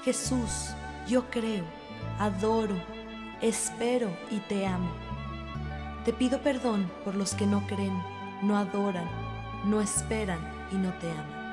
Jesús, yo creo, adoro, espero y te amo. Te pido perdón por los que no creen, no adoran, no esperan y no te aman.